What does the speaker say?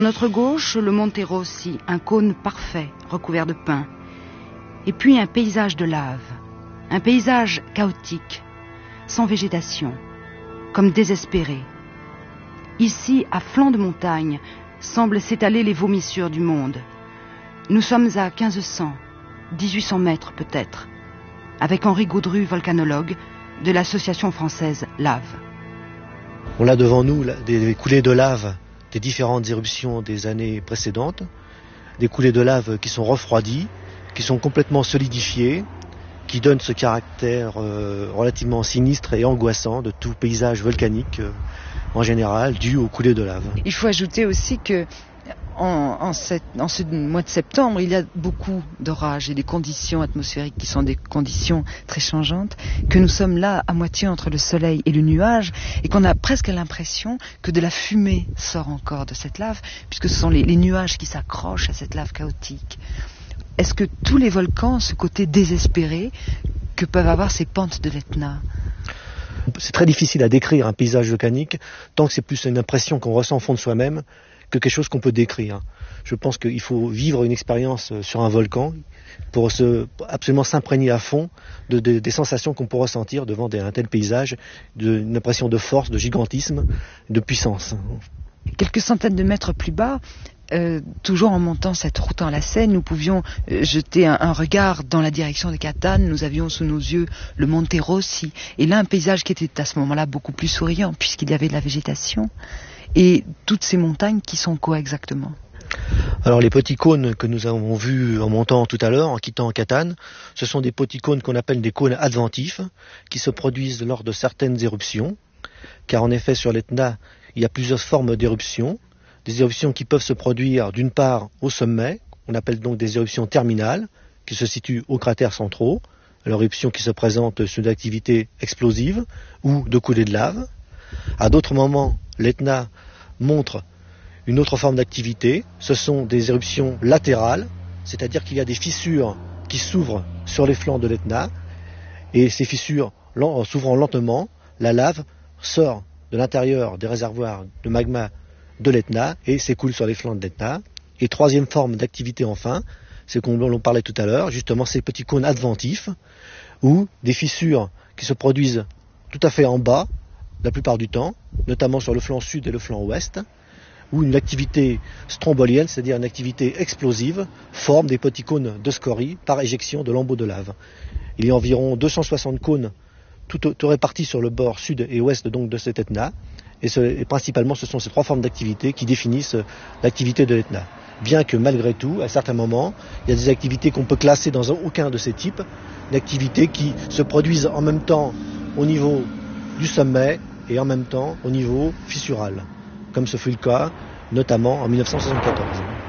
À notre gauche, le Monte Rossi, un cône parfait, recouvert de pins. Et puis un paysage de lave, un paysage chaotique, sans végétation, comme désespéré. Ici, à flanc de montagne, semblent s'étaler les vomissures du monde. Nous sommes à 1500, 1800 mètres peut-être, avec Henri Gaudru, volcanologue, de l'association française Lave. On a devant nous des coulées de lave des différentes éruptions des années précédentes, des coulées de lave qui sont refroidies, qui sont complètement solidifiées, qui donnent ce caractère relativement sinistre et angoissant de tout paysage volcanique en général, dû aux coulées de lave. Il faut ajouter aussi que en ce mois de septembre, il y a beaucoup d'orages et des conditions atmosphériques qui sont des conditions très changeantes, que nous sommes là à moitié entre le soleil et le nuage, et qu'on a presque l'impression que de la fumée sort encore de cette lave, puisque ce sont les nuages qui s'accrochent à cette lave chaotique. Est-ce que tous les volcans ont ce côté désespéré que peuvent avoir ces pentes de l'Etna ? C'est très difficile à décrire un paysage volcanique, tant que c'est plus une impression qu'on ressent au fond de soi-même que quelque chose qu'on peut décrire. Je pense qu'il faut vivre une expérience sur un volcan pour absolument s'imprégner à fond des sensations qu'on peut ressentir devant un tel paysage, une impression de force, de gigantisme, de puissance. Quelques centaines de mètres plus bas, toujours en montant cette route en lacet, nous pouvions jeter un regard dans la direction de Catane. Nous avions sous nos yeux le Monte Rossi, et là un paysage qui était à ce moment-là beaucoup plus souriant puisqu'il y avait de la végétation, et toutes ces montagnes qui sont quoi exactement ? Alors les petits cônes que nous avons vus en montant tout à l'heure, en quittant Catane, ce sont des petits cônes qu'on appelle des cônes adventifs, qui se produisent lors de certaines éruptions, car en effet sur l'Etna, il y a plusieurs formes d'éruptions. Des éruptions qui peuvent se produire d'une part au sommet, on appelle donc des éruptions terminales, qui se situent aux cratères centraux, alors éruptions qui se présentent sur d'activités explosives ou de coulées de lave. À d'autres moments, l'Etna montre une autre forme d'activité, ce sont des éruptions latérales, c'est-à-dire qu'il y a des fissures qui s'ouvrent sur les flancs de l'Etna, et ces fissures s'ouvrant lentement, la lave sort de l'intérieur des réservoirs de magma de l'Etna et s'écoule sur les flancs de l'Etna. Et troisième forme d'activité enfin, c'est qu'on en parlait tout à l'heure, justement ces petits cônes adventifs, ou des fissures qui se produisent tout à fait en bas, la plupart du temps, notamment sur le flanc sud et le flanc ouest, où une activité strombolienne, c'est-à-dire une activité explosive, forme des petits cônes de scorie par éjection de lambeaux de lave. Il y a environ 260 cônes tout répartis sur le bord sud et ouest donc de cet Etna, et principalement ce sont ces trois formes d'activité qui définissent l'activité de l'Etna. Bien que malgré tout, à certains moments, il y a des activités qu'on peut classer dans aucun de ces types, d'activités qui se produisent en même temps au niveau du sommet et en même temps au niveau fissural, comme ce fut le cas notamment en 1974.